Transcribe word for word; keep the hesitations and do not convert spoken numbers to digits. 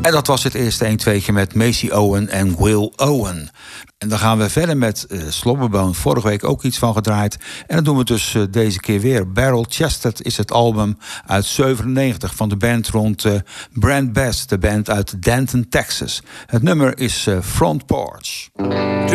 En dat was het eerste een tweetje met Macy Owen en Will Owen. En dan gaan we verder met uh, Slobberbone. Vorige week ook iets van gedraaid. En dat doen we dus uh, deze keer weer. Barrel Chested is het album uit zevenennegentig van de band rond uh, Brand Best, de band uit Denton, Texas. Het nummer is uh, Front Porch.